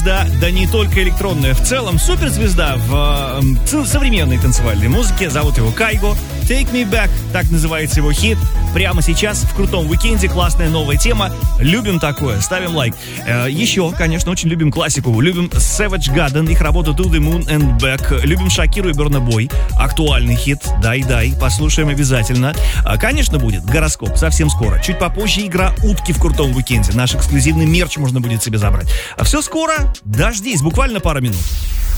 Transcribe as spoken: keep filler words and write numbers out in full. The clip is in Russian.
суперзвезда, да не только электронная, в целом суперзвезда в э, современной танцевальной музыке. Зовут его Кайго. Take Me Back, так называется его хит. Прямо сейчас в крутом уикенде классная новая тема. Любим такое, ставим лайк. Э, еще, конечно, очень любим классику. Любим Savage Garden, их работу To The Moon and Back. Любим Шакиру и Burna Boy. Актуальный хит. Дай-дай, послушаем обязательно. А, конечно, будет гороскоп совсем скоро. Чуть попозже игра «Утки» в крутом уикенде. Наш эксклюзивный мерч можно будет себе забрать. А все скоро. Дождись, буквально пара минут.